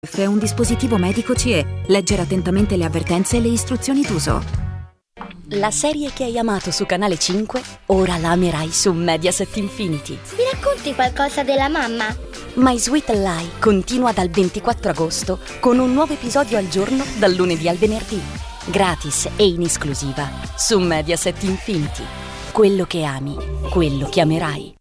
È un dispositivo medico CE. Leggere attentamente le avvertenze e le istruzioni d'uso. La serie che hai amato su Canale 5, ora la amerai su Mediaset Infinity. Mi racconti qualcosa della mamma? My Sweet Lie continua dal 24 agosto con un nuovo episodio al giorno dal lunedì al venerdì. Gratis e in esclusiva su Mediaset Infinity. Quello che ami, quello che amerai.